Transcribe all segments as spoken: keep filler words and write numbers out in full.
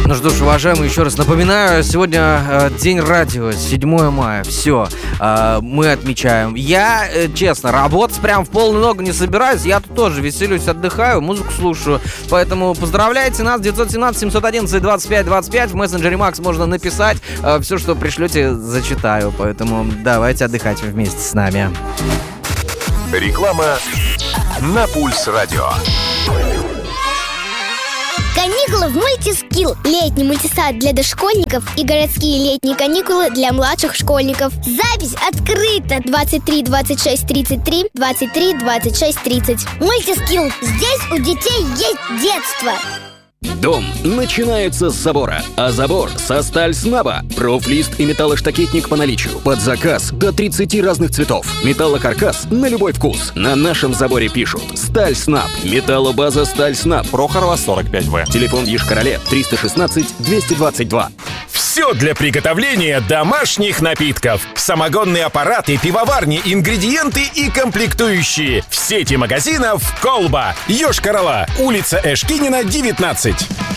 Ну что ж, уважаемые, еще раз напоминаю, сегодня э, день радио, седьмое мая, все, э, мы отмечаем. Я, э, честно, работать прям в полную ногу не собираюсь, я тут тоже веселюсь, отдыхаю, музыку слушаю, поэтому поздравляйте нас, девятьсот семнадцать семьсот одиннадцать двадцать пять двадцать пять, в мессенджере Макс можно написать, э, все, что пришлете, зачитаю, поэтому давайте отдыхать вместе с нами. Реклама на Пульс Радио. Каникулы в Мультискилл. Летний мультисад для дошкольников и городские летние каникулы для младших школьников. Запись открыта. двадцать три двадцать шесть тридцать три, двадцать три двадцать шесть тридцать. Мультискилл. Здесь у детей есть детство. Дом начинается с забора, а забор со Стальснаба. Профлист и металлоштакетник по наличию. Под заказ до тридцати разных цветов. Металлокаркас на любой вкус. На нашем заборе пишут Стальснаб. Металлобаза Стальснаб. Прохорова, сорок пять вэ. Телефон в Йошкар-Оле триста шестнадцать двести двадцать два. Все для приготовления домашних напитков. Самогонные аппараты, пивоварни, ингредиенты и комплектующие. В сети магазинов «Колба». Йошкар-Ола. Улица Эшкинина, девятнадцать.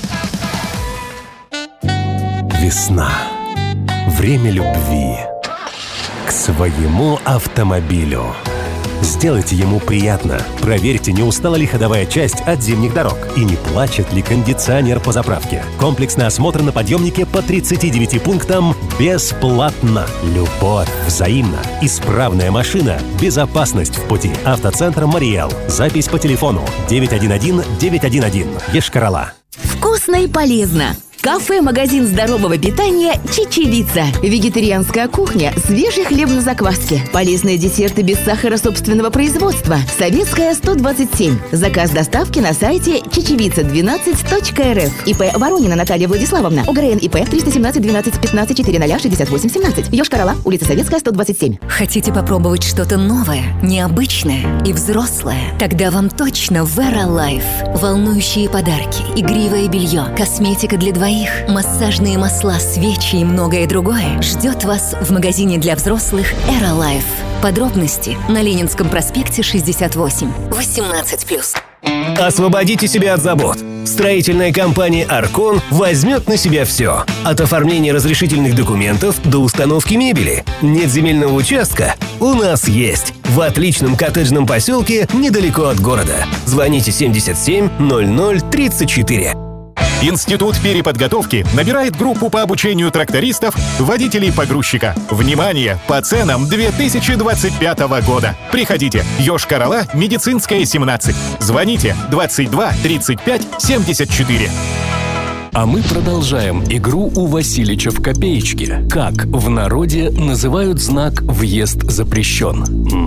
Весна. Время любви к своему автомобилю. Сделайте ему приятно. Проверьте, не устала ли ходовая часть от зимних дорог и не плачет ли кондиционер по заправке. Комплексный осмотр на подъемнике по тридцати девяти пунктам бесплатно. Любовь взаимна. Исправная машина. Безопасность в пути. Автоцентр «Мариэл». Запись по телефону девять один один девять один один. Йошкар-Ола. Вкусно и полезно. Кафе-магазин здорового питания «Чечевица». Вегетарианская кухня, свежий хлеб на закваске. Полезные десерты без сахара собственного производства. Советская, сто двадцать семь. Заказ доставки на сайте чечевица двенадцать точка эр эф. ИП Воронина Наталья Владиславовна. ОГРН ИП триста семнадцать двенадцать пятнадцать четыре шестьдесят восемь семнадцать. Йошкар-Ола, улица Советская, сто двадцать семь. Хотите попробовать что-то новое, необычное и взрослое? Тогда вам точно Vera Life. Волнующие подарки, игривое белье, косметика для двоих, массажные масла, свечи и многое другое ждет вас в магазине для взрослых Era Life. Подробности на Ленинском проспекте шестьдесят восемь. восемнадцать плюс. Освободите себя от забот. Строительная компания «Аркон» возьмет на себя все. От оформления разрешительных документов до установки мебели. Нет земельного участка? У нас есть. В отличном коттеджном поселке недалеко от города. Звоните семьдесят семь ноль ноль тридцать четыре. Институт переподготовки набирает группу по обучению трактористов, водителей погрузчика. Внимание! По ценам две тысячи двадцать пятого года. Приходите. Йошкар-Ола, Медицинская, семнадцать. Звоните двадцать два тридцать пять семьдесят четыре. А мы продолжаем игру у Василича в копеечке. Как в народе называют знак «Въезд запрещен»?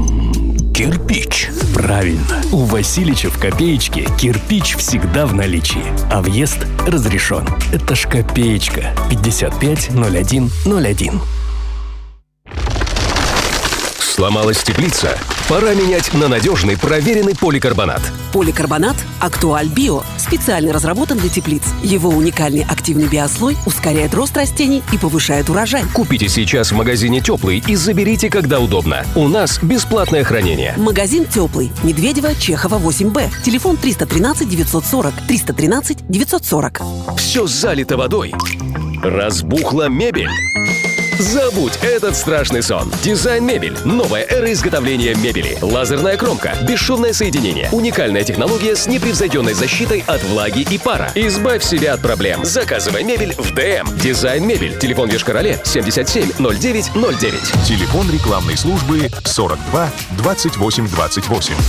Кирпич. Правильно. У Василича в копеечке кирпич всегда в наличии, а въезд разрешен. Это ж копеечка. пятьдесят пять ноль один ноль один. Сломалась теплица? Пора менять на надежный, проверенный поликарбонат. Поликарбонат «Актуаль Био» специально разработан для теплиц. Его уникальный активный биослой ускоряет рост растений и повышает урожай. Купите сейчас в магазине «Теплый» и заберите, когда удобно. У нас бесплатное хранение. Магазин «Теплый». Медведева, Чехова, восемь бэ. Телефон триста тринадцать девятьсот сорок. триста тринадцать девятьсот сорок. Все залито водой. Разбухла мебель. Забудь этот страшный сон. Дизайн Мебель. Новая эра изготовления мебели. Лазерная кромка. Бесшумное соединение. Уникальная технология с непревзойденной защитой от влаги и пара. Избавь себя от проблем. Заказывай мебель в ДМ. Дизайн Мебель. Телефон в Йошкар-Оле семьдесят семь ноль девять ноль девять. Телефон рекламной службы сорок два двадцать восемь двадцать восемь.